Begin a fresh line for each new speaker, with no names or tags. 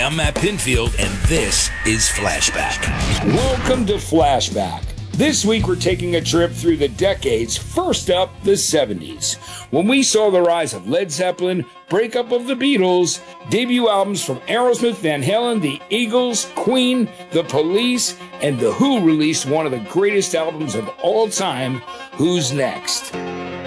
I'm Matt Pinfield, and this is Flashback.
Welcome to Flashback. This week we're taking a trip through the decades, first up the 70s, when we saw the rise of Led Zeppelin, breakup of the Beatles, debut albums from Aerosmith, Van Halen, the Eagles, Queen, The Police, and The Who released one of the greatest albums of all time, Who's Next?